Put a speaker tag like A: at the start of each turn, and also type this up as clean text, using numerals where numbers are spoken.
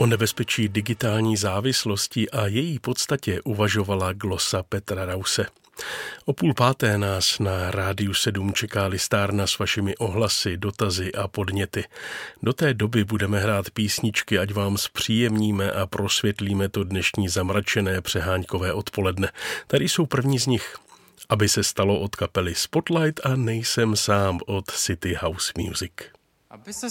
A: O nebezpečí digitální závislosti a její podstatě uvažovala glosa Petra Rause. O 4:30 nás na Rádiu 7 čeká listárna s vašimi ohlasy, dotazy a podněty. Do té doby budeme hrát písničky, ať vám zpříjemníme a prosvětlíme to dnešní zamračené přeháňkové odpoledne. Tady jsou první z nich. Aby se stalo od kapely Spotlight a Nejsem sám od City House Music.
B: Aby se